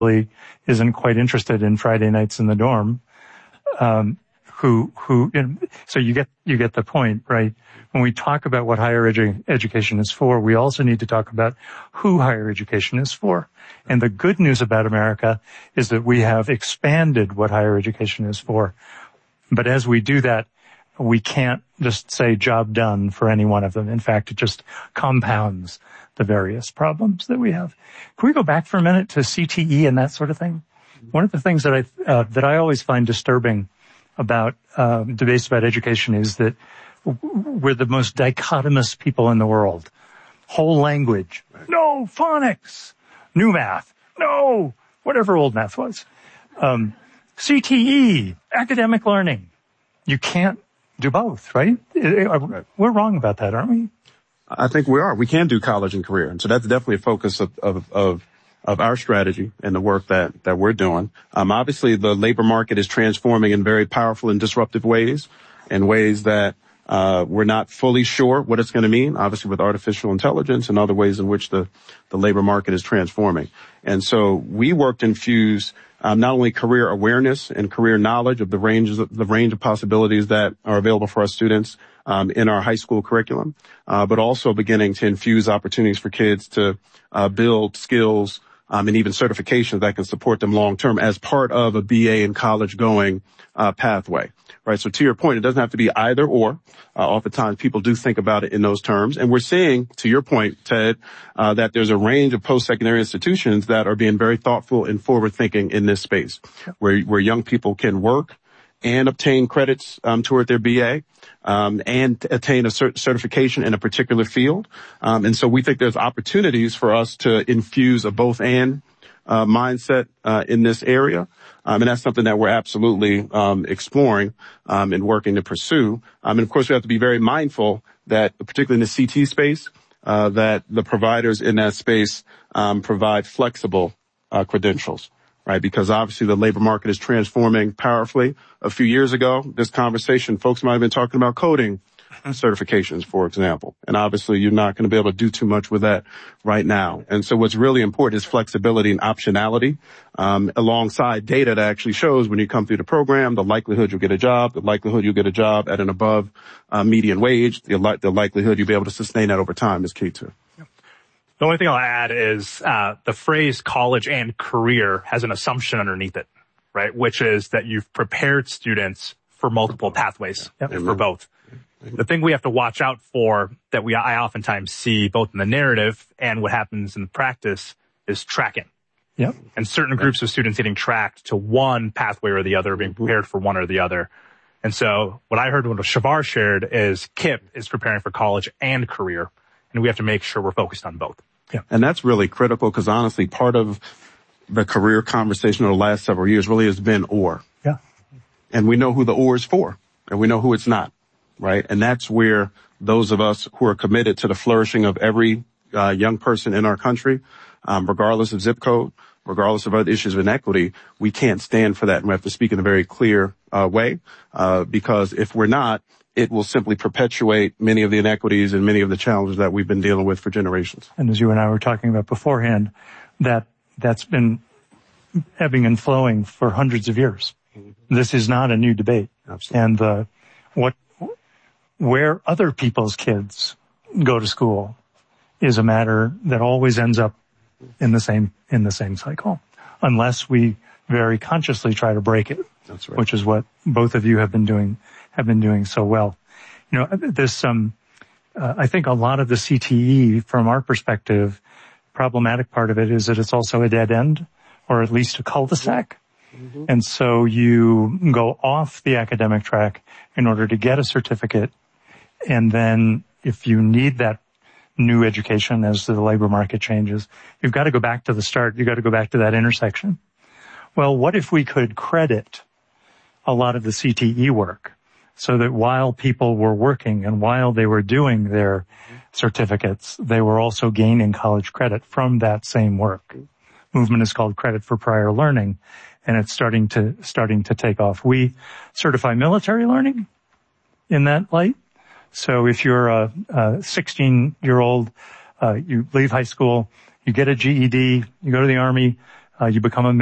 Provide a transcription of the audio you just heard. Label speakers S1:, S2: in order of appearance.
S1: really isn't quite interested in Friday nights in the dorm. So you get the point, right? When we talk about what higher education is for, we also need to talk about who higher education is for. And the good news about America is that we have expanded what higher education is for. But as we do that, we can't just say job done for any one of them. In fact, it just compounds the various problems that we have. Can we go back for a minute to CTE and that sort of thing? One of the things that I always find disturbing about debates about education is that we're the most dichotomous people in the world. Whole language, no. Phonics, new math, no. Whatever old math was. CTE, academic learning. You can't do both, right? We're wrong about that, aren't we?
S2: I think we are. We can do college and career. And so that's definitely a focus of our strategy and the work that we're doing. Obviously the labor market is transforming in very powerful and disruptive ways, in ways that we're not fully sure what it's going to mean, obviously with artificial intelligence and other ways in which the labor market is transforming. And so we work to infuse not only career awareness and career knowledge of the range of possibilities that are available for our students in our high school curriculum, but also beginning to infuse opportunities for kids to build skills and even certifications that can support them long term as part of a BA in college going pathway. Right. So to your point, it doesn't have to be either or. Oftentimes people do think about it in those terms. And we're seeing, to your point, Ted, that there's a range of post-secondary institutions that are being very thoughtful and forward-thinking in this space, where young people can work and obtain credits toward their BA and attain a certification in a particular field. And so we think there's opportunities for us to infuse a both and mindset in this area. And that's something that we're absolutely exploring and working to pursue. And of course, we have to be very mindful that, particularly in the CT space, that the providers in that space provide flexible credentials, right? Because obviously the labor market is transforming powerfully. A few years ago, this conversation, folks might have been talking about coding certifications, for example. And obviously you're not going to be able to do too much with that right now. And so what's really important is flexibility and optionality, alongside data that actually shows when you come through the program, the likelihood you'll get a job, the likelihood you'll get a job at an above median wage, the likelihood you'll be able to sustain that over time is key too.
S3: The only thing I'll add is the phrase college and career has an assumption underneath it, right? Which is that you've prepared students for multiple pathways and for both. The thing we have to watch out for that I oftentimes see both in the narrative and what happens in practice is tracking.
S1: Yep.
S3: And certain groups of students getting tracked to one pathway or the other, being prepared for one or the other. And so what I heard when Shavar shared is KIPP is preparing for college and career, and we have to make sure we're focused on both.
S2: Yeah. And that's really critical because honestly, part of the career conversation over the last several years really has been or.
S1: Yeah.
S2: And we know who the or is for, and we know who it's not. Right. And that's where those of us who are committed to the flourishing of every young person in our country, regardless of zip code, regardless of other issues of inequity, we can't stand for that. And we have to speak in a very clear way, because if we're not, it will simply perpetuate many of the inequities and many of the challenges that we've been dealing with for generations.
S1: And as you and I were talking about beforehand, that's been ebbing and flowing for hundreds of years. This is not a new debate.
S2: Absolutely.
S1: And where other people's kids go to school is a matter that always ends up in the same cycle, unless we very consciously try to break it.
S2: That's right.
S1: Which is what both of you have been doing so well. You know, this, I think a lot of the CTE from our perspective, problematic part of it is that it's also a dead end, or at least a cul-de-sac. Mm-hmm. And so you go off the academic track in order to get a certificate. And then if you need that new education as the labor market changes, you've got to go back to the start. You've got to go back to that intersection. Well, what if we could credit a lot of the CTE work so that while people were working and while they were doing their certificates, they were also gaining college credit from that same work? Movement is called credit for prior learning, and it's starting to take off. We certify military learning in that light. So if you're a 16-year-old, you leave high school, you get a GED, you go to the Army, You become a